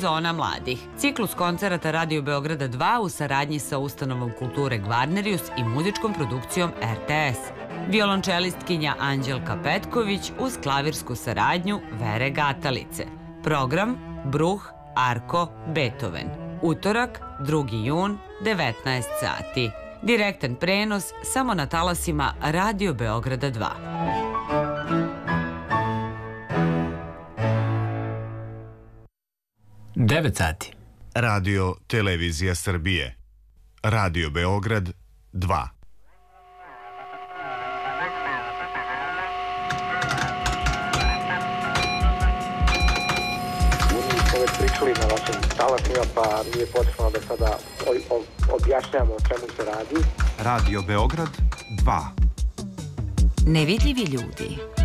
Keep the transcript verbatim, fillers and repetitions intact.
Sezona mladih. Ciklus koncerata Radio Beograda dva u saradnji sa Ustanovom kulture Gvarnerius i muzičkom produkcijom R T S. Violončelistkinja Anđelka Petković uz klavirsku saradnju Vere Gatalice. Program Bruh, Arko, Beethoven. Utorak, drugi jun, devetnaest sati. Direktan prenos samo na talasima Radio Beograda dva. devet sati. Radio Televizija Srbije. Radio Beograd dva. Pričali na vašim talasima, pa nije potrebno da sada objašnjamo o čemu se radi. Radio Beograd dva. Nevidljivi ljudi.